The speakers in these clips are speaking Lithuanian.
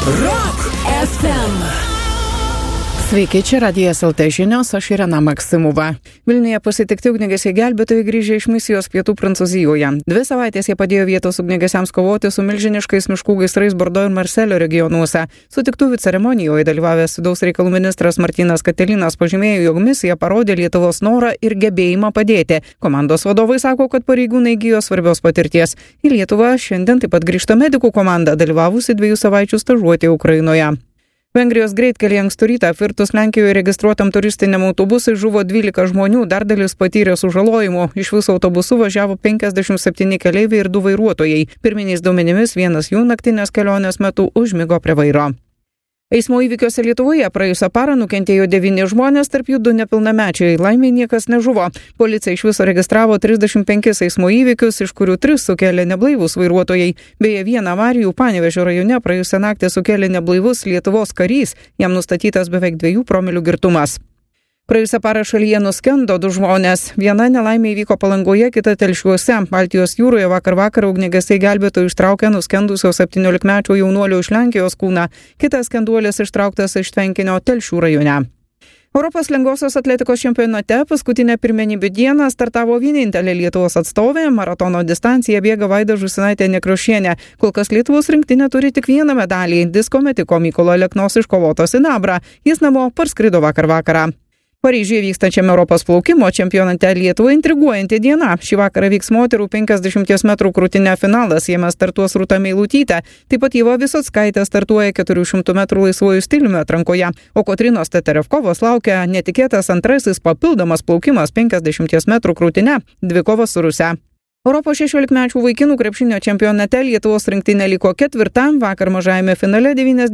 Rock FM. Sveiki, čia Radijas LT žinios, aš Irena Maksimova. Vilniuje pasitikti ugniagesiai gelbėtojai grįžę iš misijos pietų Prancūzijoje. 2 savaitės jie padėjo vietos ugniagesiams kovoti su milžiniškais miškų gaisrais Bordo ir Marselio regionuose. Sutiktuvių ceremonijoje dalyvavęs vidaus reikalų ministras Martynas Katilinas pažymėjo, jog misija parodė Lietuvos norą ir gebėjimą padėti. Komandos vadovai sako, kad pareigūnai įgijo svarbios patirties. Į Lietuvą šiandien taip pat grįžta medikų komanda, dalyvavusi 2 savaičių stažuotėje Ukrainoje. Vengrijos greitkelyje ankstų rytą apvirtus Lenkijoje registruotam turistiniam autobusui žuvo 12 žmonių, dar dalis patyrė sužalojimų. Iš viso autobusu važiavo 57 keleiviai ir 2 vairuotojai. Pirminiais duomenimis vienas jų naktinės kelionės metu užmigo prie vairo. Eismo įvykiuose Lietuvoje praėjusią parą nukentėjo 9 žmonės, tarp jų 2 nepilnamečiai. Laimei niekas nežuvo. Policija iš viso registravo 35 eismo įvykius, iš kurių 3 sukėlė neblaivūs vairuotojai. Beje, vieną avarijų Panevėžio rajone praėjusią naktį sukėlė neblaivus Lietuvos karys. Jam nustatytas beveik 2 promilių girtumas. Praėjusią parą šalyje nuskendo 2 žmonės. Viena nelaimė įvyko Palangoje, kita Telšiuose. Baltijos jūroje vakar ugniagesiai gelbėtojai ištraukė nuskendusio 17-mečio jaunuolio iš Lenkijos kūną. Kitas skenduolis ištrauktas iš tvenkinio Telšių rajone. Europos lengvosios atletikos čempionate paskutinę pirmenybių dieną startavo vienintelė Lietuvos atstovė. Maratono distanciją bėga Vaida Žusinaitė Nekrošienė. Kol kas Lietuvos rinktinė turi tik 1 medalį. Disko metiko Mykolo Aleknos iškovotas sidabrą. Jis namo parskrido vakarą. Paryžiuje vykstančiame Europos plaukimo čempionate Lietuvai intriguojanti diena. Šį vakarą vyks moterų 50 metrų krūtine finalas, jame startuos Rūta Meilutytė. Taip pat Ieva Visockaitė startuoja 400 metrų laisvojų stiliumi atrankoje, o Kotrynos Teterevkovos laukia netikėtas antrasis papildomas plaukimas 50 metrų krūtine, dvikova su Ruse. Europos 16-mečių vaikinų krepšinio čempionate Lietuvos rinktinė liko 4, vakar mažajame finale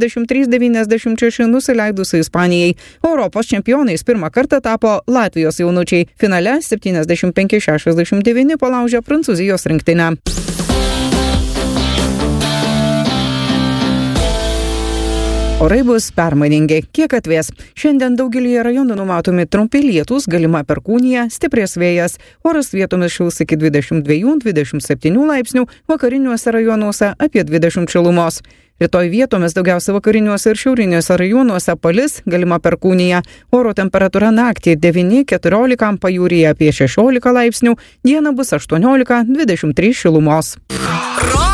93-96 nusileidusi Ispanijai. Europos čempionais pirmą kartą tapo Latvijos jaunučiai. Finale 75-69 palaužė Prancūzijos rinktinę. Orai bus permainingi, kiek atvės. Šiandien daugelį rajonų numatomi trumpi lietūs, galima perkūnija, stiprės vėjas. Oras vietomis šils iki 22-27 laipsnių, vakariniuose rajonuose apie 20 šilumos. Rytoj vietomis daugiausia vakariniuose ir šiauriniuose rajonuose palis, galima perkūnija. Oro temperatūra naktį 9-14, pajūryje apie 16 laipsnių, dieną bus 18-23 šilumos.